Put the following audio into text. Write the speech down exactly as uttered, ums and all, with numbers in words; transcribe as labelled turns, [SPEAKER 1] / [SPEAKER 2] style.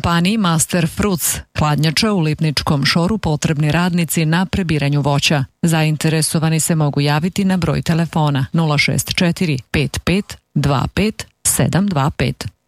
[SPEAKER 1] kompaniji Master Fruits, hladnjača u Lipničkom šoru, potrebni radnici na prebiranju voća. Zainteresovani se mogu javiti na broj telefona nula šest četiri pet pet dva pet sedam dva pet.